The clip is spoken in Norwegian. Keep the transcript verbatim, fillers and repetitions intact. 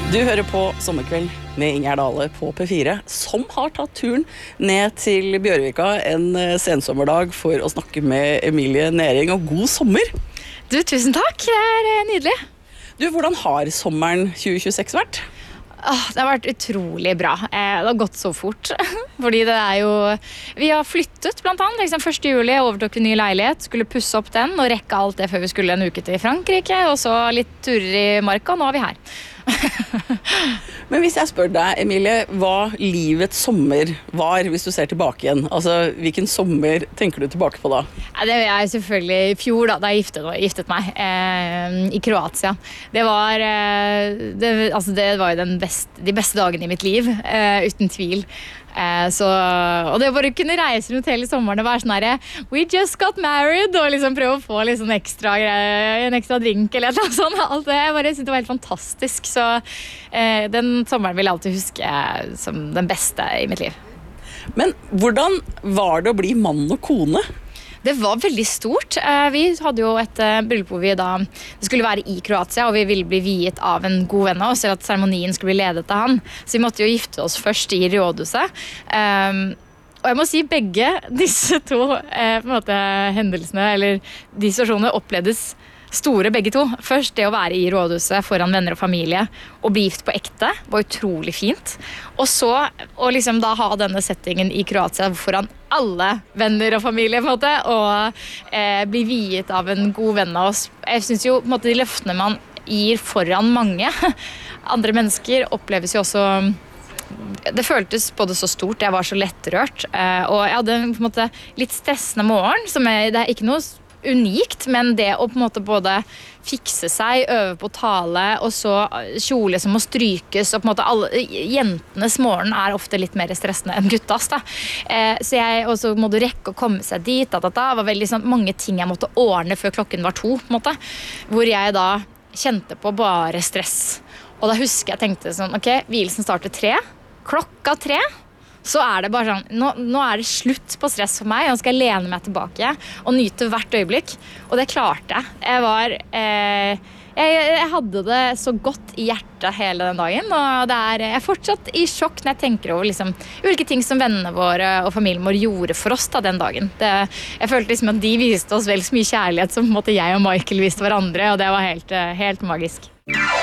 Du hører på Sommerkveld med Ingjerd Dale på P fire, som har tatt turen ned til Bjørvika en sensommerdag for å snakke med Emilie Næring, og god sommer! Du, tusen takk, det er nydelig. Du, hvordan har sommeren tjue tjueseks vært? Åh, det har vært utrolig bra. Eh, det har gått så fort. Fordi det er jo... Vi har flyttet blant annet. Liksom første juli overtok vi ny leilighet, skulle pusse opp den og rekke alt det før vi skulle en uke til Frankrike, og så litt turer i marka, og nå er vi her. Men hvis jeg spør deg, Emilie, hva livets sommer var, hvis du ser tilbake igjen, altså hvilken sommer tenker du tilbake på da? Ja, det er selvfølgelig i fjor da, da jeg giftet, giftet meg eh, i Kroatia. Det var, eh, det, altså det var jo den best, de beste dagene i mitt liv, eh, uten tvil. Eh, så, og det bare kunne reise rundt hele sommeren og være sånn her, we just got married, og liksom prøve å få liksom ekstra, en ekstra drink eller noe sånt. Alt det, jeg bare synes det var helt fantastisk, så eh, den sommeren vil jeg alltid huske som den beste i mitt liv. Men hvordan var det å bli mann og kone? Det var veldig stort. Vi hadde jo et bryllup hvor vi da det skulle være i Kroatia, og vi ville bli viet av en god venn av oss, eller at seremonien skulle bli ledet av han. Så vi måtte jo gifte oss først i rådhuset. Um, og jeg må si begge disse to eh, på en måte, hendelsene, eller de situasjonene opplevdes store begge to. Først det å være i rådhuset foran venner og familie og bli gift på ekte var utrolig fint. Og så å liksom da ha denne settingen i Kroatia foran alle venner og familie på en måte, og eh, bli viet av en god venn av oss. Jeg synes jo på en måte de løftene man gir foran mange andre mennesker oppleves jo også. Det føltes både så stort, jeg var så lettrørt, eh, og jeg hadde på en måte litt stressende morgen, som er, det er ikke noe unikt, men det å på en måte både fikse seg, øve på tale, og så kjole som må strykes, og på en måte alle, jentenes morgen er ofte litt mer stressende enn guttas da. Eh, så jeg også måtte rekke å komme seg dit, da, da, da. Det var veldig sånn, mange ting jeg måtte ordne før klokken var to, på en måte, hvor jeg da kjente på bare stress. Og da husker jeg tenkte sånn, ok, hvilelsen starter tre, klokka tre, så er det bare sånn, nå, nå er det slutt på stress for meg, og nå skal jeg lene meg tilbake og nyte hvert øyeblikk, og det klarte jeg. Jeg var, eh, jeg, jeg hadde det så godt i hjertet hele den dagen, og det er, jeg er fortsatt i sjokk når jeg tenker over liksom, ulike ting som vennene våre og familien vår gjorde for oss da, den dagen. Det, jeg følte liksom at de viste oss vel så mye kjærlighet som på en måte, jeg og Michael viste hverandre, og det var helt, helt magisk.